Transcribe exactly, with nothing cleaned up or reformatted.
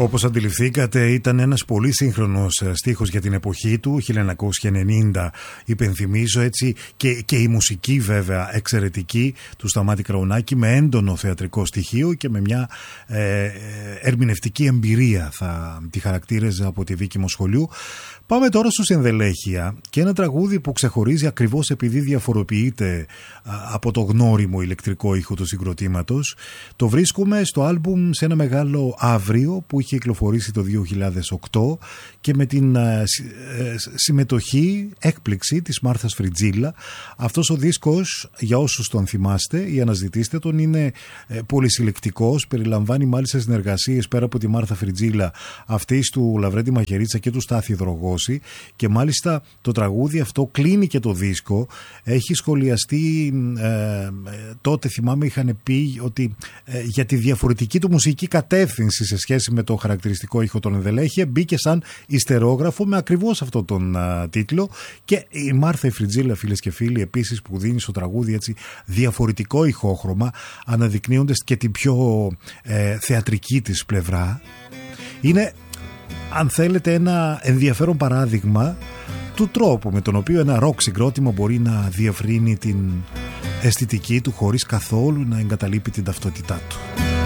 Όπως αντιληφθήκατε, ήταν ένας πολύ σύγχρονος στίχος για την εποχή του, χίλια εννιακόσια ενενήντα, υπενθυμίζω, έτσι, και, και η μουσική βέβαια εξαιρετική του Σταμάτη Κραουνάκη, με έντονο θεατρικό στοιχείο και με μια ε, ερμηνευτική εμπειρία, θα τη χαρακτήριζα, από τη δίκη μου σχολείου. Πάμε τώρα στους Ενδελέχεια και ένα τραγούδι που ξεχωρίζει ακριβώς επειδή διαφοροποιείται από το γνώριμο ηλεκτρικό ήχο του συγκροτήματος. Το βρίσκουμε στο άλμπουμ Σε ένα μεγάλο αύριο που είχε κυκλοφορήσει το δύο χιλιάδες οκτώ και με την συμμετοχή, έκπληξη της Μάρθας Φριτζίλα. Αυτός ο δίσκος, για όσους τον θυμάστε ή αναζητήστε τον, είναι πολυσυλλεκτικός, περιλαμβάνει μάλιστα συνεργασίες πέρα από τη Μάρθα Φριτζίλα αυτής του Λαβρέντη Μαχαιρίτσα και του Στάθη Δρογώση. Και μάλιστα το τραγούδι αυτό κλείνει και το δίσκο. Έχει σχολιαστεί ε, τότε, θυμάμαι, είχαν πει ότι ε, για τη διαφορετική του μουσική κατεύθυνση σε σχέση με το χαρακτηριστικό ήχο των Ενδελέχεια μπήκε σαν ιστερόγραφο με ακριβώς αυτόν τον α, τίτλο. Και η Μάρθα η Φριτζίλα, φίλες και φίλοι, επίσης, που δίνει στο τραγούδι έτσι διαφορετικό ηχόχρωμα, αναδεικνύοντας και την πιο ε, θεατρική της πλευρά. Είναι, αν θέλετε, ένα ενδιαφέρον παράδειγμα του τρόπου με τον οποίο ένα ροκ συγκρότημα μπορεί να διευρύνει την αισθητική του χωρίς καθόλου να εγκαταλείπει την ταυτότητά του.